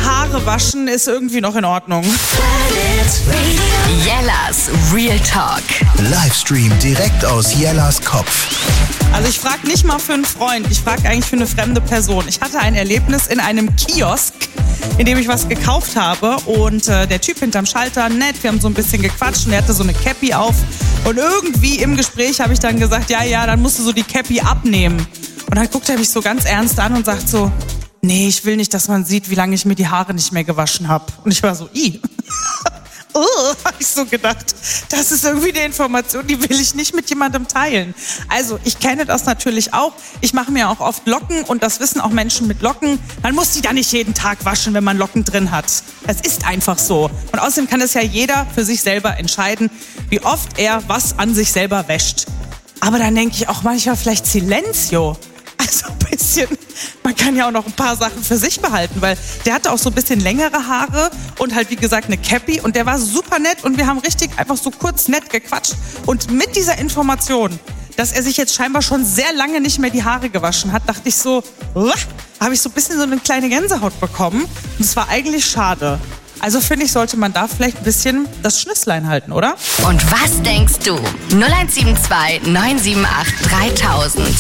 Haare waschen ist irgendwie noch in Ordnung. Jellas Real Talk. Livestream direkt aus Jellas Kopf. Also ich frage nicht mal für einen Freund, ich frage eigentlich für eine fremde Person. Ich hatte ein Erlebnis in einem Kiosk, in dem ich was gekauft habe und der Typ hinterm Schalter, nett, wir haben so ein bisschen gequatscht und er hatte so eine Cappy auf und irgendwie im Gespräch habe ich dann gesagt, ja, dann musst du so die Cappy abnehmen. Und dann guckt er mich so ganz ernst an und sagt so, nee, ich will nicht, dass man sieht, wie lange ich mir die Haare nicht mehr gewaschen habe. Und ich war so, habe ich so gedacht, das ist irgendwie eine Information, die will ich nicht mit jemandem teilen. Also ich kenne das natürlich auch. Ich mache mir auch oft Locken und das wissen auch Menschen mit Locken. Man muss die da nicht jeden Tag waschen, wenn man Locken drin hat. Das ist einfach so. Und außerdem kann es ja jeder für sich selber entscheiden, wie oft er was an sich selber wäscht. Aber dann denke ich auch manchmal vielleicht Silencio. Also ein bisschen, man kann ja auch noch ein paar Sachen für sich behalten, weil der hatte auch so ein bisschen längere Haare und halt wie gesagt eine Cappy und der war super nett und wir haben richtig einfach so kurz nett gequatscht und mit dieser Information, dass er sich jetzt scheinbar schon sehr lange nicht mehr die Haare gewaschen hat, dachte ich so, habe ich so ein bisschen so eine kleine Gänsehaut bekommen und es war eigentlich schade. Also finde ich, sollte man da vielleicht ein bisschen das Schnüsslein halten, oder? Und was denkst du? 0172 978 3000.